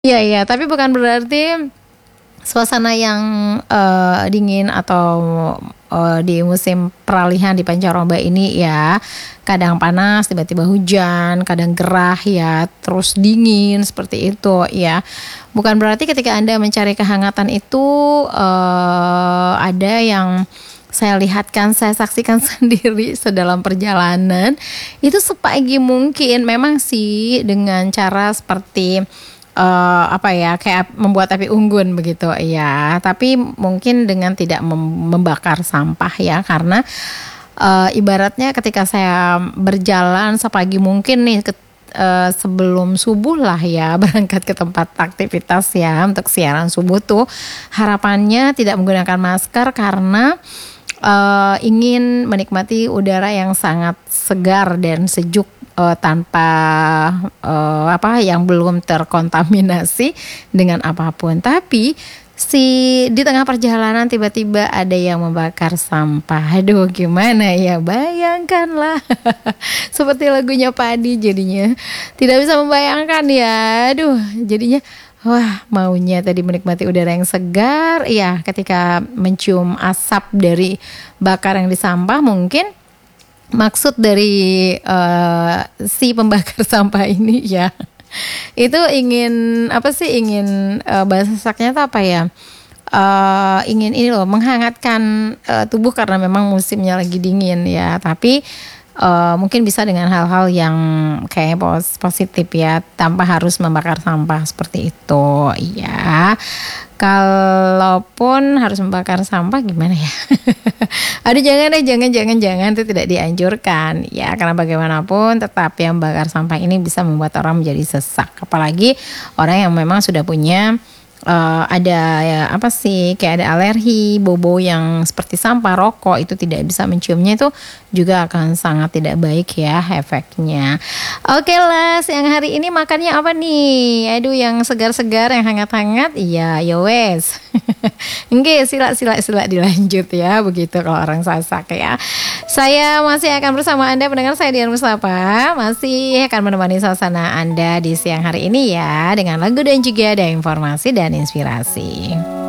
Iya iya, tapi bukan berarti suasana yang dingin atau di musim peralihan di pancaroba ini ya, kadang panas, tiba-tiba hujan, kadang gerah ya, terus dingin seperti itu ya. Bukan berarti ketika Anda mencari kehangatan itu ada yang saya lihatkan, saya saksikan sendiri sedalam perjalanan itu sepagi mungkin memang sih dengan cara seperti apa ya, kayak membuat api unggun begitu ya, tapi mungkin dengan tidak membakar sampah ya, karena ibaratnya ketika saya berjalan sepagi mungkin nih sebelum subuh lah ya, berangkat ke tempat aktivitas ya untuk siaran subuh tuh, harapannya tidak menggunakan masker karena ingin menikmati udara yang sangat segar dan sejuk tanpa yang belum terkontaminasi dengan apapun. Tapi di tengah perjalanan tiba-tiba ada yang membakar sampah. Aduh, gimana ya, bayangkanlah. Seperti lagunya Padi jadinya. Tidak bisa membayangkan ya. Aduh, jadinya wah, maunya tadi menikmati udara yang segar. Iya, ketika mencium asap dari bakar yang di sampah, mungkin maksud dari si pembakar sampah ini ya, itu ingin apa sih? Ingin bahasa saknya itu apa ya? Ingin ini loh, menghangatkan tubuh karena memang musimnya lagi dingin ya. Tapi mungkin bisa dengan hal-hal yang kayak positif ya, tanpa harus membakar sampah seperti itu ya. Kalaupun harus membakar sampah gimana ya? Aduh, jangan deh, jangan, itu tidak dianjurkan ya, karena bagaimanapun tetap yang membakar sampah ini bisa membuat orang menjadi sesak, apalagi orang yang memang sudah punya ada ya, apa sih, kayak ada alergi bau-bau yang seperti sampah, rokok, itu tidak bisa menciumnya, itu juga akan sangat tidak baik ya efeknya. Oke lah, siang hari ini makannya apa nih? Aduh, yang segar-segar, yang hangat-hangat. Iya, ya wes. Oke, sila dilanjut ya, begitu kalau orang Sasak ya. Saya masih akan bersama Anda, pendengar, saya Dian Mustafa, masih akan menemani suasana Anda di siang hari ini ya, dengan lagu dan juga ada informasi dan inspirasi.